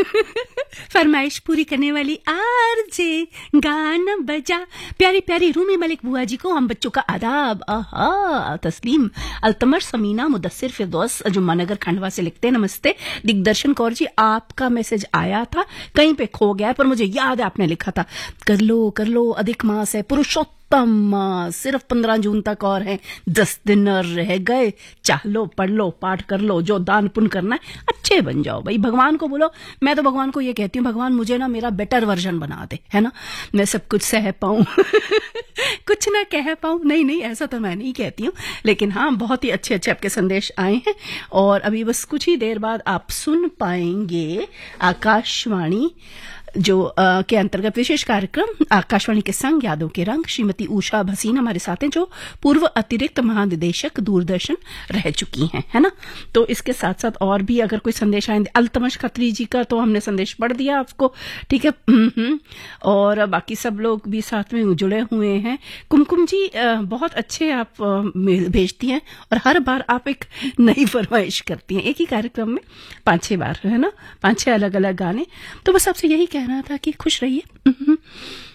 फरमाइश पूरी करने वाली आरजे, गाना बजा। प्यारी प्यारी रूमी मलिक बुआ जी को हम बच्चों का आदाब। आहा, तस्लीम, अल्तमर, समीना, मुदस्सिर, फिरदौस, जुम्मानगर खंडवा से लिखते हैं नमस्ते। दिग्दर्शन कौर जी, आपका मैसेज आया था, कहीं पे खो गया है, पर मुझे याद है आपने लिखा था कर लो अधिक मास है, पुरुषोत्तम मास, सिर्फ 15 जून तक और है, 10 दिन और रह गए। चाह लो, पढ़ लो, पाठ कर लो, जो दान पुण्य करना है अच्छे बन जाओ भाई। भगवान को बोलो, मैं तो भगवान को ये कहती हूँ, भगवान मुझे ना मेरा बेटर वर्जन बना दे, है ना, मैं सब कुछ सह पाऊं कुछ ना कह पाऊं। नहीं ऐसा तो मैं नहीं कहती हूँ, लेकिन हाँ, बहुत ही अच्छे अच्छे आपके संदेश आए हैं। और अभी बस कुछ ही देर बाद आप सुन पाएंगे आकाशवाणी के अंतर्गत विशेष कार्यक्रम आकाशवाणी के संग यादों के रंग। श्रीमती उषा भसीन हमारे साथ हैं, जो पूर्व अतिरिक्त महानिदेशक दूरदर्शन रह चुकी हैं, है ना। तो इसके साथ साथ और भी अगर कोई संदेश आए, अल्तमश खत्री जी का तो हमने संदेश पढ़ दिया आपको, ठीक है। और बाकी सब लोग भी साथ में जुड़े हुए हैं। कुमकुम जी, बहुत अच्छे आप भेजती हैं, और हर बार आप एक नई फरमाइश करती हैं, एक ही कार्यक्रम में 5-6 बार, है ना, 5-6 अलग अलग गाने। तो बस आपसे यही कहना था कि खुश रहिए।